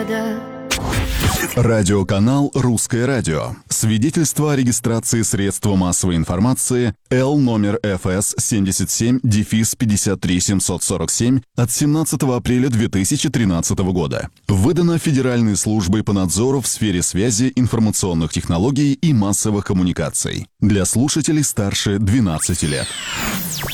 года. Радиоканал «Русское радио». Свидетельство о регистрации средства массовой информации Л номер ФС 77-53747 от 17 апреля 2013 года. Выдано Федеральной службой по надзору в сфере связи, информационных технологий и массовых коммуникаций. Для слушателей старше 12 лет.